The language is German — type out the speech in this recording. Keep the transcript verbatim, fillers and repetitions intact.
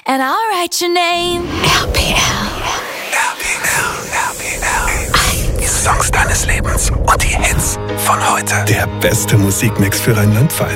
and I'll write your name. R P L. R P L, R P L. Die Songs deines Lebens und die Hits von heute. Der beste Musikmix für Rheinland-Pfalz.